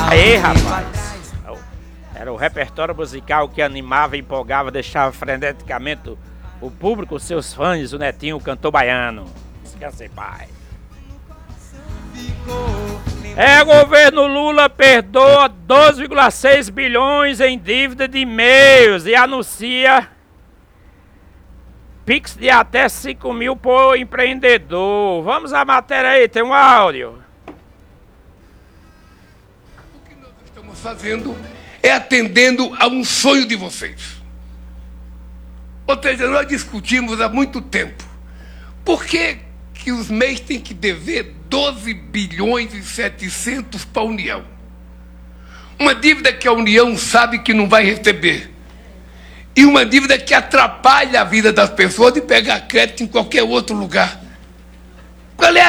Aí, rapaz, era o repertório musical que animava, empolgava, deixava freneticamente o público, os seus fãs, o Netinho, o cantor baiano. Descanse em paz. Governo Lula perdoa 12,6 bilhões em dívida de e-mails e anuncia Pix de até 5 mil por empreendedor. Vamos à matéria aí, tem um áudio. O que nós estamos fazendo é atendendo a um sonho de vocês. Ou seja, nós discutimos há muito tempo. Por que os MEIs têm que dever 12 bilhões e 700 para a União? Uma dívida que a União sabe que não vai receber. E uma dívida que atrapalha a vida das pessoas de pegar crédito em qualquer outro lugar. Qual é